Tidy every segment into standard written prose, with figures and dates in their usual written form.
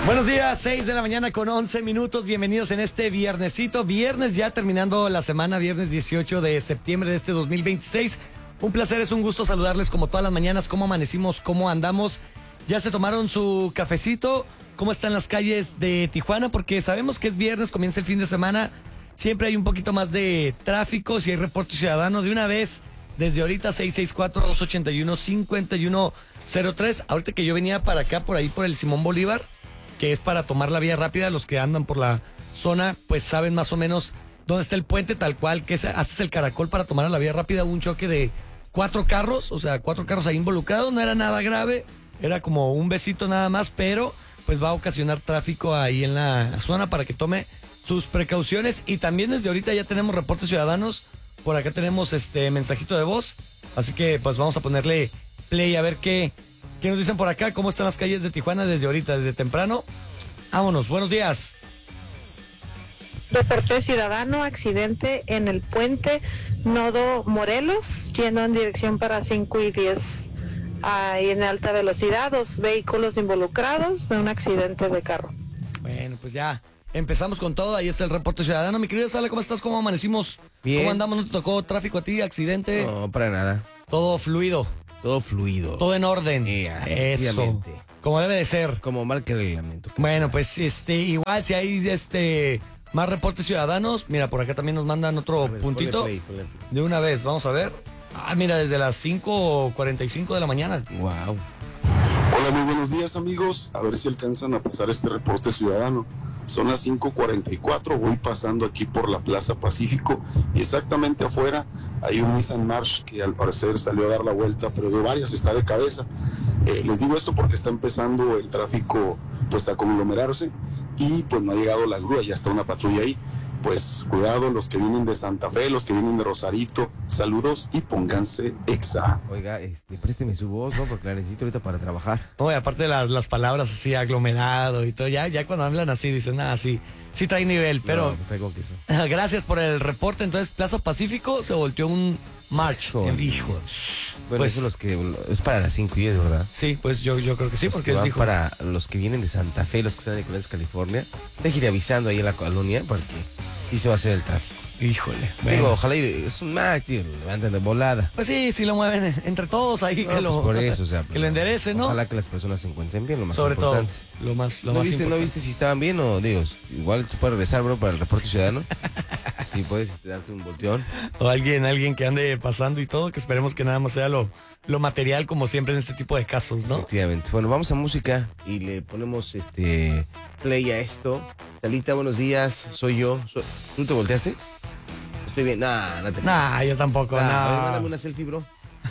Buenos días, 6 de la mañana con 11 minutos. Bienvenidos en este viernesito. Viernes ya terminando la semana, viernes 18 de septiembre de este 2026. Un placer, es un gusto saludarles como todas las mañanas. ¿Cómo amanecimos? ¿Cómo andamos? ¿Ya se tomaron su cafecito? ¿Cómo están las calles de Tijuana? Porque sabemos que es viernes, comienza el fin de semana. Siempre hay un poquito más de tráfico. Si hay reportes ciudadanos, de una vez, desde ahorita 664-281-5103. Ahorita que yo venía para acá, por ahí, por el Simón Bolívar, que es para tomar la vía rápida. Los que andan por la zona, pues saben más o menos dónde está el puente, tal cual, que haces el caracol para tomar a la vía rápida. Hubo un choque de 4 carros, o sea, 4 carros ahí involucrados. No era nada grave, era como un besito nada más, pero pues va a ocasionar tráfico ahí en la zona para que tome sus precauciones. Y también desde ahorita ya tenemos reportes ciudadanos. Por acá tenemos mensajito de voz, así que pues vamos a ponerle play a ver qué nos dicen por acá, cómo están las calles de Tijuana desde ahorita, desde temprano. Vámonos, buenos días. Reporte ciudadano, accidente en el puente Nodo Morelos, yendo en dirección para 5 y 10. Ahí en alta velocidad, 2 vehículos involucrados, un accidente de carro. Bueno, pues ya empezamos con todo. Ahí está el reporte ciudadano. Mi querido Sala, ¿cómo estás? ¿Cómo amanecimos? Bien. ¿Cómo andamos? ¿No te tocó tráfico a ti? ¿Accidente? No, para nada. Todo fluido. Todo fluido. Todo en orden. Eso. Obviamente. Como debe de ser. Como marca el reglamento. Bueno, pues igual si hay más reportes ciudadanos, mira, por acá también nos mandan otro puntito. Ponle play. De una vez, vamos a ver. Ah, mira, desde las 5:45 de la mañana. Wow. Hola, muy buenos días, amigos. A ver si alcanzan a pasar este reporte ciudadano. Son las 5:44, voy pasando aquí por la Plaza Pacífico y exactamente afuera hay un Nissan March que al parecer salió a dar la vuelta, pero de varias está de cabeza. Les digo esto porque está empezando el tráfico pues a conglomerarse y pues no ha llegado la grúa, ya está una patrulla ahí. Pues cuidado los que vienen de Santa Fe, los que vienen de Rosarito, saludos y pónganse exa. Oiga, présteme su voz, ¿no? Porque la necesito ahorita para trabajar. No, y aparte de las palabras así, aglomerado y todo, ya cuando hablan así dicen, sí trae nivel, pero... No, pues traigo queso. Gracias por el reporte. Entonces, Plaza Pacífico se volteó un march. Hijo. Bueno, Pues- eso es para las 5 y 10, ¿verdad? Sí, pues yo creo que sí, Los porque que van dijo... para los que vienen de Santa Fe, los que están de Nicolás, California. Déjenme avisando ahí en la colonia porque sí se va a hacer el tráfico. Híjole. Digo, Bueno. ojalá es un march, tío, lo levanten de volada. Pues sí lo mueven entre todos ahí, No, pues por eso, o sea, que lo enderecen, ¿no? Ojalá que las personas se encuentren bien, lo más Sobre todo, importante. lo más ¿No viste importante. si estaban bien o Dios? Igual tú puedes regresar, bro, para el reporte ciudadano. Si puedes darte un volteón. O alguien que ande pasando y todo, que esperemos que nada más sea lo material, como siempre en este tipo de casos, ¿no? Efectivamente. Bueno, vamos a música y le ponemos play a esto. Salita, buenos días, soy yo. ¿Tú te volteaste? Estoy bien. Nah, no te creo. Nah, yo tampoco, A ver, no. mándame una selfie, bro.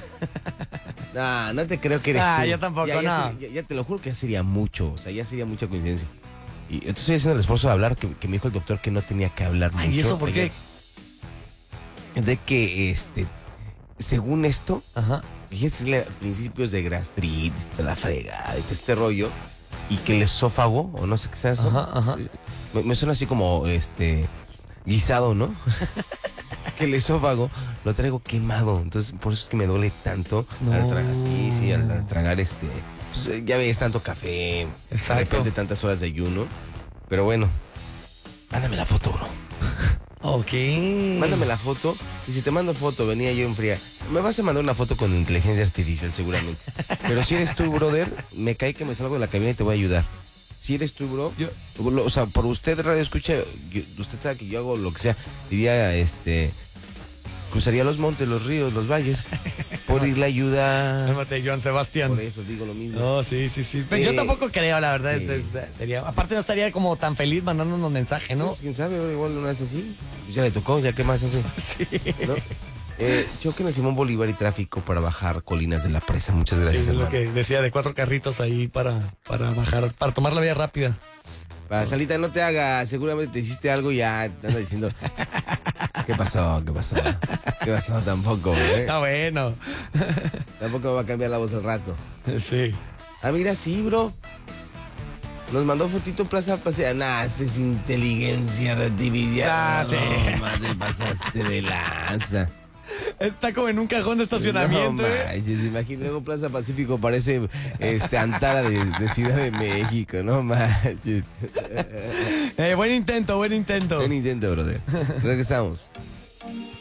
Nah, no te creo que eres Nah, tú. yo tampoco, no. Ya te lo juro que ya sería mucho, o sea, ya sería mucha coincidencia. Y entonces estoy haciendo el esfuerzo de hablar, que me dijo el doctor que no tenía que hablar mucho. Ay, ¿y eso por qué? De que, según esto, Ajá. fíjense, principios de gastritis, de la fregada, y todo este rollo, y que el esófago, o no sé qué sea eso, Ajá. me suena así como, guisado, ¿no? Que el esófago lo traigo quemado, entonces por eso es que me duele tanto al tragar, sí, al tragar pues, ya ves, tanto café, Exacto. de repente tantas horas de ayuno, pero bueno, mándame la foto, bro. Ok. Mándame la foto, y si te mando foto, venía yo en fría, me vas a mandar una foto con inteligencia artificial seguramente, pero si eres tú, brother, me cae que me salgo de la cabina y te voy a ayudar. Si eres tú, bro, o sea, por usted radio escucha, usted sabe que yo hago lo que sea, diría, cruzaría los montes, los ríos, los valles, por irle a ayudar. Cálmate, Joan Sebastián. Por eso digo lo mismo. No, sí. Pero yo tampoco creo, la verdad, Sí. sería... Aparte no estaría como tan feliz mandándonos mensaje, ¿no? Pues, quién sabe, ahora igual una vez así, pues ya le tocó, ya qué más hace, Sí. ¿no? Choque en el Simón Bolívar y tráfico para bajar Colinas de la Presa. Muchas Sí, gracias, es lo hermano. que decía, de 4 carritos ahí para bajar, para tomar la vía rápida. Para Salita, no te hagas, seguramente te hiciste algo y ya te anda diciendo. ¿Qué pasó? Tampoco, ¿eh? Ah, bueno. Tampoco me va a cambiar la voz al rato. Sí. Ah, mira, sí, bro. Nos mandó fotito Plaza Pasea. Nah, es inteligencia artificial. Ah, sí. No, madre, pasaste de lanza. Está como en un cajón de estacionamiento, No ¿eh? manches, imagínate, luego Plaza Pacífico parece Antara de Ciudad de México, no manches. Buen intento, buen intento. Buen intento, brother. Regresamos.